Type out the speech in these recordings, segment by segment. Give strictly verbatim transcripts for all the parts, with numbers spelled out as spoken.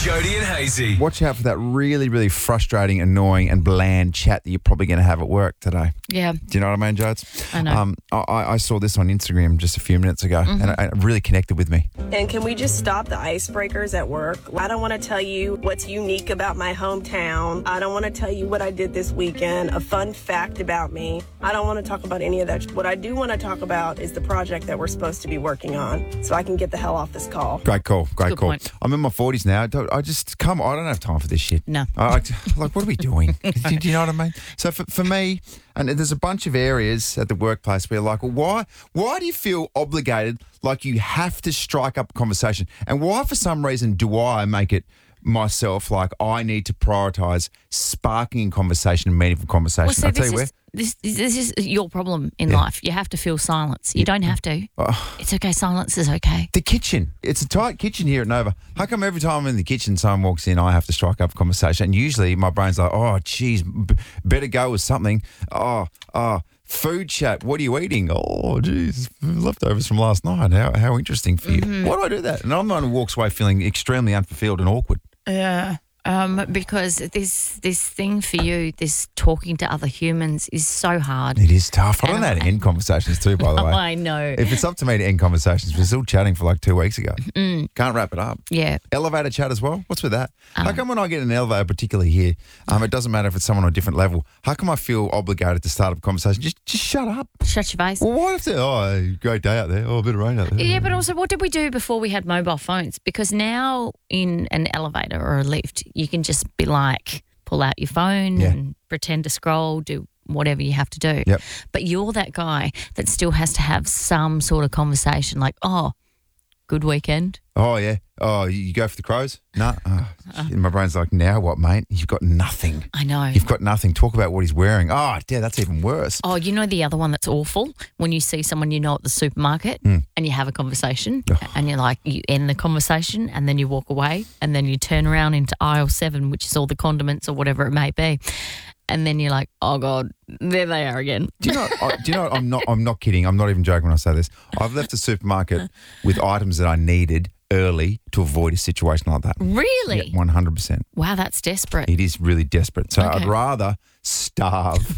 Jody and Hazy. Watch out for that really, really frustrating, annoying and bland chat that you're probably going to have at work today. Yeah. Do you know what I mean, Jodes? I know. Um, I, I saw this on Instagram just a few minutes ago mm-hmm. and it, it really connected with me. And can we just stop the icebreakers at work? I don't want to tell you what's unique about my hometown. I don't want to tell you what I did this weekend, a fun fact about me. I don't want to talk about any of that. What I do want to talk about is the project that we're supposed to be working on so I can get the hell off this call. Great call. Great Good call. point. I'm in my forties now. I, don't, I just, come on, I don't have time for this shit. No. I, I, like, what are we doing? do, do you know what I mean? So for, for me, and there's a bunch of areas at the workplace where you're like, well, why, why do you feel obligated, like you have to strike up a conversation? And why, for some reason, do I make it myself like I need to prioritise sparking conversation and meaningful conversation? Well, so I'll tell this you where. is, this, this is your problem in Yeah. life. You have to feel silence. You don't have to. Oh. It's okay. Silence is okay. The kitchen. It's a tight kitchen here at Nova. How come every time I'm in the kitchen, someone walks in, I have to strike up a conversation? And usually my brain's like, oh, geez, b- better go with something. Oh, oh, food chat. What are you eating? Oh, geez, leftovers from last night. How how interesting for you. Mm-hmm. Why do I do that? And I'm the one who walks away feeling extremely unfulfilled and awkward. Yeah. Um, because this this thing for you, this talking to other humans, is so hard. It is tough. I don't And know how to I- end conversations too, by the Oh, way. I know. If it's up to me to end conversations, we're still chatting for like two weeks ago. Mm. Can't wrap it up. Yeah. Elevator chat as well? What's with that? Um, how come when I get in an elevator, particularly here, um, it doesn't matter if it's someone on a different level, how come I feel obligated to start up a conversation? Just just shut up. Shut your face. Well, why have to, oh, great day out there. Oh, a bit of rain out there. Yeah, but also, what did we do before we had mobile phones? Because now in an elevator or a lift, you can just be like, pull out your phone Yeah. and pretend to scroll, do whatever you have to do. Yep. But you're that guy that still has to have some sort of conversation like, oh, good weekend. Oh, yeah. Oh, you you go for the crows? No. Oh, shit. My brain's like, now what, mate? You've got nothing. I know. You've got nothing. Talk about what he's wearing. Oh, yeah, that's even worse. Oh, you know the other one that's awful? When you see someone you know at the supermarket Mm. and you have a conversation Oh. and you're like, you end the conversation and then you walk away and then you turn around into aisle seven, which is all the condiments or whatever it may be. And then you're like, oh, God, there they are again. Do you know? I, do you know? I'm not. I'm not kidding. I'm not even joking when I say this. I've left the supermarket with items that I needed early to avoid a situation like that. Really? One hundred percent. Wow, that's desperate. It is really desperate. So Okay. I'd rather starve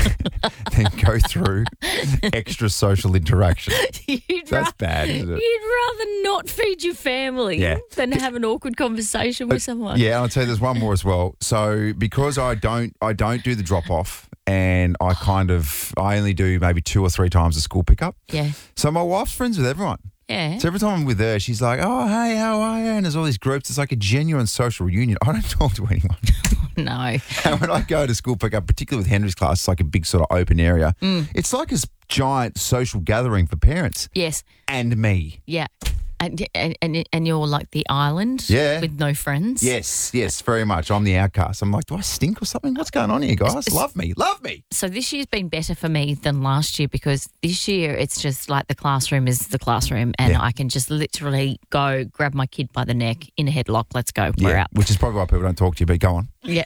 than go through extra social interaction. You'd That's ra- bad, isn't it? You'd rather not feed your family Yeah. than have an awkward conversation with someone. Yeah, and I'll tell you, there's one more as well. So because I don't, I don't do the drop off, and I kind of, I only do maybe two or three times a school pickup. Yeah. So my wife's friends with everyone. Yeah. So every time I'm with her, she's like, oh, hey, how are you? And there's all these groups. It's like a genuine social reunion. I don't talk to anyone. No. And when I go to school pickup, particularly with Henry's class, it's like a big sort of open area. Mm. It's like a s- giant social gathering for parents Yes. and me. Yeah. And, and and and you're like the island Yeah. with no friends. Yes, yes, very much. I'm the outcast. I'm like, do I stink or something? What's going on here, guys? Love me, love me. So this year's been better for me than last year because this year it's just like the classroom is the classroom and Yeah. I can just literally go grab my kid by the neck in a headlock. Let's go. We're Yeah, out. which is probably why people don't talk to you, but go on. Yeah.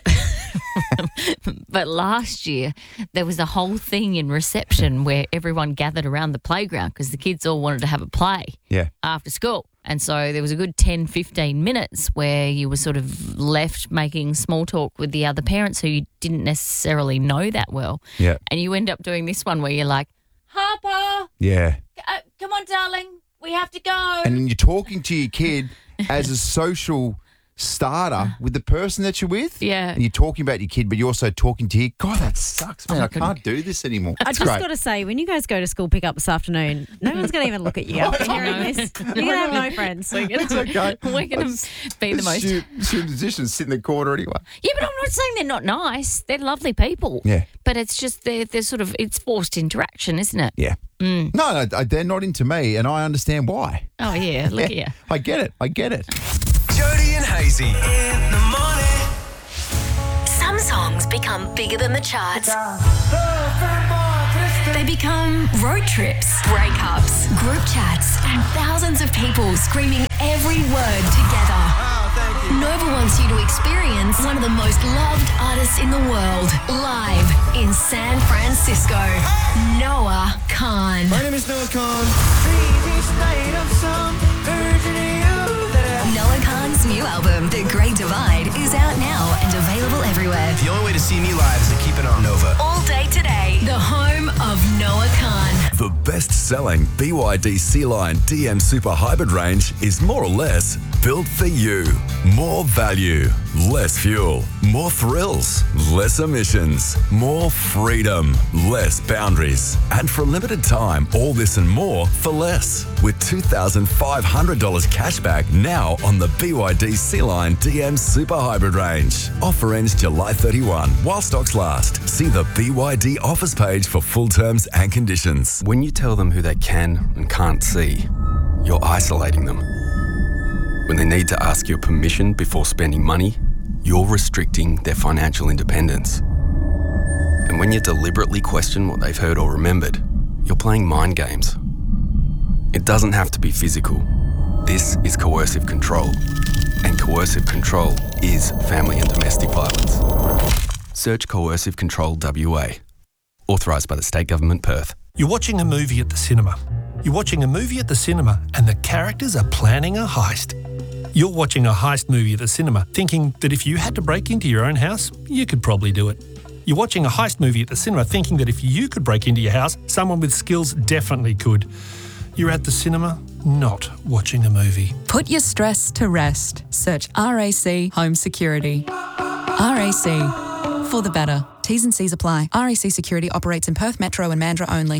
But last year there was a whole thing in reception where everyone gathered around the playground because the kids all wanted to have a play Yeah. after school. And so there was a good ten, fifteen minutes where you were sort of left making small talk with the other parents who you didn't necessarily know that well. Yeah. And you end up doing this one where you're like, Harper, Yeah. uh, come on, darling, we have to go. And then you're talking to your kid as a social starter with the person that you're with. Yeah. And you're talking about your kid, but you're also talking to your God, that sucks, man. I can't do this anymore. I That's just great. got to say, when you guys go to school pick up this afternoon, no one's going to even look at you after hearing this. You're going to have no friends. It's okay. We're going to be the most. Student, student positions sit in the corner anyway. Yeah, but I'm not saying they're not nice. They're lovely people. Yeah. But it's just they're, they're sort of, it's forced interaction, isn't it? Yeah. Mm. No, no, they're not into me, and I understand why. Oh, yeah, look Yeah, at you. I get it. I get it. Jody and Hazy in the morning. Some songs become bigger than the charts. They become road trips, breakups, group chats, and thousands of people screaming every word together. Nova wants you to experience one of the most loved artists in the world live in San Francisco. Noah Khan. My name is Noah Khan. Noah Noah Khan's new album, The Great and available everywhere. The only way to see me live is to keep it on Nova. All day today. The home of Noah Khan. The best-selling B Y D C-Line D M Super Hybrid range is more or less built for you. More value, less fuel, more thrills, less emissions, more freedom, less boundaries. And for a limited time, all this and more for less. With two thousand five hundred dollars cashback now on the B Y D C-Line D M Super Hybrid range. Offer ends July thirty-first while stocks last. See the B Y D offers page for full terms and conditions. When you tell them who they can and can't see, you're isolating them. When they need to ask your permission before spending money, you're restricting their financial independence. And when you deliberately question what they've heard or remembered, you're playing mind games. It doesn't have to be physical. This is coercive control. And coercive control is family and domestic violence. Search Coercive Control W A. Authorised by the State Government, Perth. You're watching a movie at the cinema. You're watching a movie at the cinema and the characters are planning a heist. You're watching a heist movie at the cinema thinking that if you had to break into your own house, you could probably do it. You're watching a heist movie at the cinema thinking that if you could break into your house, someone with skills definitely could. You're at the cinema, not watching a movie. Put your stress to rest. Search R A C Home Security. R A C, for the better. T's and C's apply. R A C Security operates in Perth Metro and Mandurah only.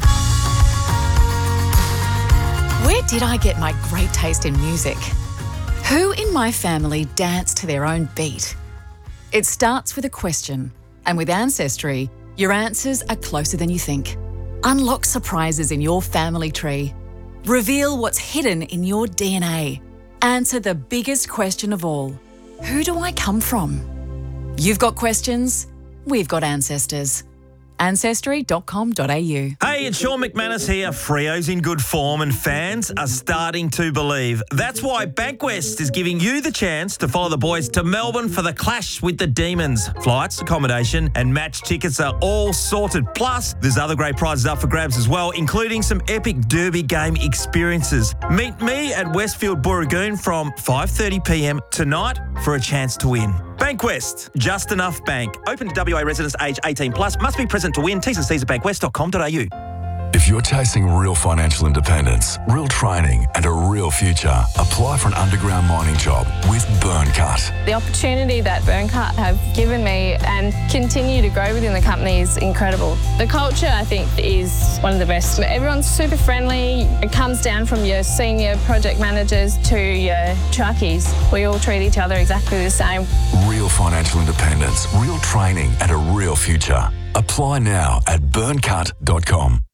Where did I get my great taste in music? Who in my family dance to their own beat? It starts with a question, and with Ancestry, your answers are closer than you think. Unlock surprises in your family tree. Reveal what's hidden in your D N A. Answer the biggest question of all. Who do I come from? You've got questions, we've got ancestors. ancestry dot com dot a u. Hey, it's Sean McManus here. Freo's in good form and fans are starting to believe. That's why Bankwest is giving you the chance to follow the boys to Melbourne for the clash with the Demons. Flights, accommodation and match tickets are all sorted. Plus, there's other great prizes up for grabs as well, including some epic derby game experiences. Meet me at Westfield Booragoon from five thirty p m tonight for a chance to win. Bankwest, just enough bank. Open to W A residents age eighteen plus. Must be present to win. T's and C's at bankwest dot com dot a u. If you're chasing real financial independence, real training and a real future, apply for an underground mining job with Burncut. The opportunity that Burncut have given me and continue to grow within the company is incredible. The culture, I think, is one of the best. Everyone's super friendly. It comes down from your senior project managers to your truckies. We all treat each other exactly the same. Real financial independence, real training and a real future. Apply now at burncut dot com.